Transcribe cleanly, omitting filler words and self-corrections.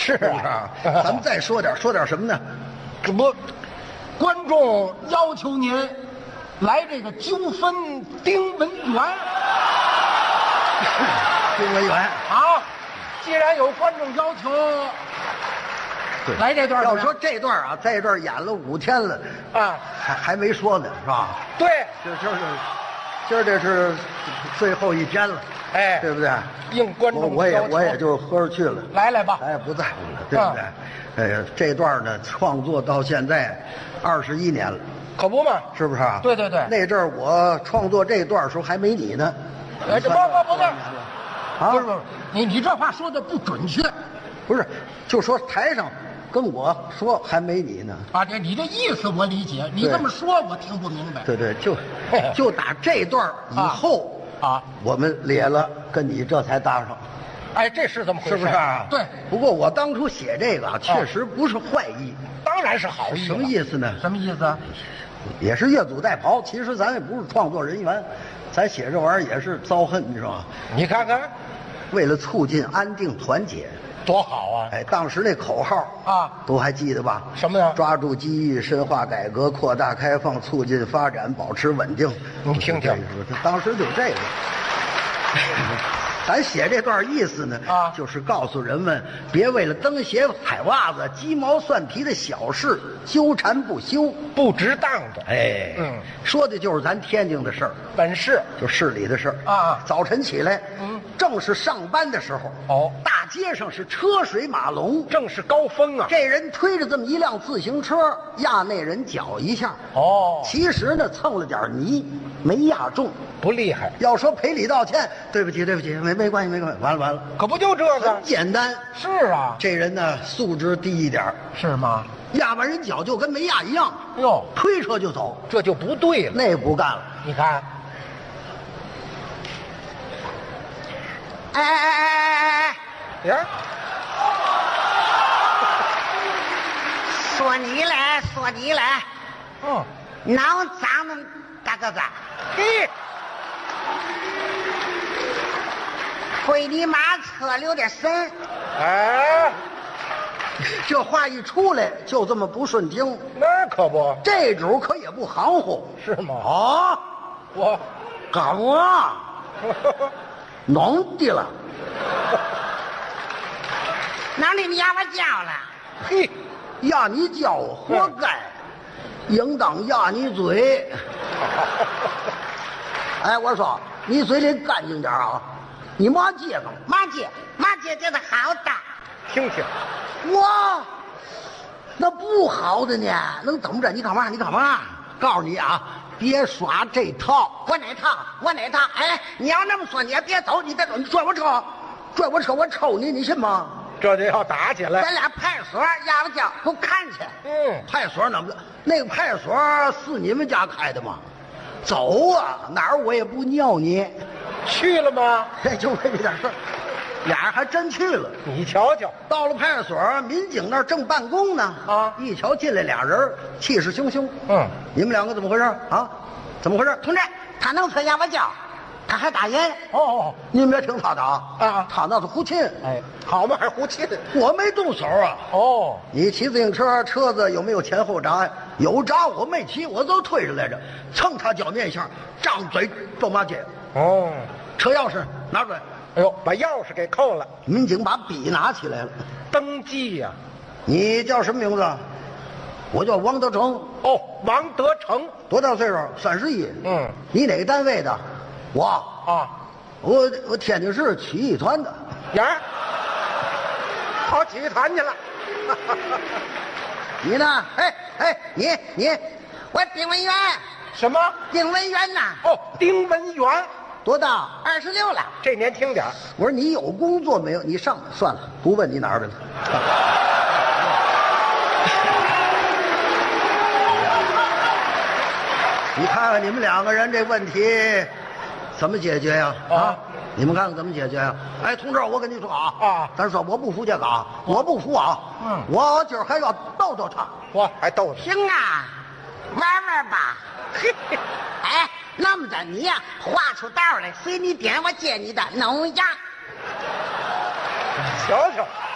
是啊， 咱们再说点什么呢？ 这不，观众要求您来这个纠纷丁文元。 丁文元啊，既然有观众要求， 对， 来这段。 要说这段啊，在这儿演了5天了啊， 还没说呢，是吧？ 对， 今儿这是最后一天了， 哎， 对不对？ 应观众我也就喝着去了。 来吧， 哎，不在乎了，对不对？哎呀，这段呢，创作到现在21年了， 可不嘛， 是不是啊？ 对。 那阵儿我创作这段时候还没你呢。 哎，这不是， 啊， 不是，你这话说的不准确。 不是，就说台上跟我说还没你呢。 啊，你这意思我理解，你这么说我听不明白。 对，就打这段以后啊， 我们咧了，跟你这才搭上。 哎，这是这么回事， 是不是啊？ 对。 不过我当初写这个啊，确实不是坏意。 当然是好意。 什么意思呢？ 什么意思？ 也是越俎代庖。其实咱也不是创作人员，咱写这玩意儿也是遭恨，你知道吗？ 你看看， 为了促进安定团结， 多好啊！ 哎，当时那口号啊， 都还记得吧？ 什么呀？ 抓住机遇，深化改革，扩大开放，促进发展，保持稳定。 你听听， 当时就这个。咱写这段意思呢，就是告诉人们，别为了蹬鞋踩袜子、鸡毛蒜皮的小事纠缠不休， 不值当的。 哎，说的就是咱天津的事儿， 本市就市里的事儿啊。 早晨起来，正是上班的时候，大街上是车水马龙， 正是高峰啊。 这人推着这么一辆自行车，压那人脚一下，其实呢蹭了点泥，没压中。 不厉害， 要说赔礼道歉，对不起，没关系，完了， 可不就这个？ 很简单。 是啊， 这人呢素质低一点， 是吗？ 压完人脚就跟没压一样， 哟， 推车就走， 这就不对了。 那不干了。 你看， 哎， 呀， 说你来，脑脏的大个子， 嘿， 回你妈侧溜点神。 哎， 这话一出来就这么不顺听， 那可不， 这主可也不含糊， 是吗？ 啊， 我干我弄的了， 哪里你压我脚了？ 嘿，压你脚活该，应当压你嘴。哎，我说你嘴里干净点啊！你骂街坊， 骂街觉得好大。 听听， 我那不好的呢，能怎么着？你干嘛？告诉你啊，别耍这套。 我哪套？哎，你要那么说，你也别走，你别走，你拽我车， 我抽你，你信吗？ 这就要打起来。 咱俩派出所压我脚，给我看去。 派出所那个派出所是你们家开的吗？走啊，哪儿我也不尿你。 去了吗？ 就为这点事儿，俩人还真去了。 你瞧瞧， 到了派出所，民警那儿正办公呢。一瞧进来俩人，气势汹汹。你们两个怎么回事啊？怎么回事？ 同志，他能说压我脚，他还打人。 你们别听他的啊，他那是胡沁。 哎，好嘛，还胡沁， 我没动手啊。你骑自行车，车子有没有前后闸呀？有闸，我没骑，我都推着来着，蹭他脚面下，张嘴咒骂街。车钥匙拿出来。 哎呦，把钥匙给扣了。 民警把笔拿起来了， 登记呀。 你叫什么名字？我叫王德成。 王德成， 多大岁数？31。你哪个单位的？我天津市曲艺团的。 呀，跑曲艺团去了。 你呢？你， 我丁文元。 什么？ 丁文元呐？ 丁文元， 多大 ？26了。 这年轻点。 我说你有工作没有？你上算了，不问你哪儿的了。你看看你们两个人这问题怎么解决呀？你们看看怎么解决呀？哎，同志，我跟你说咱说我不服这个我不服啊。我今儿还要逗逗他。 我还逗他。 行啊，玩吧。哎，那么着你呀，画出道来，随你点，我接你的，弄呀。 瞧瞧。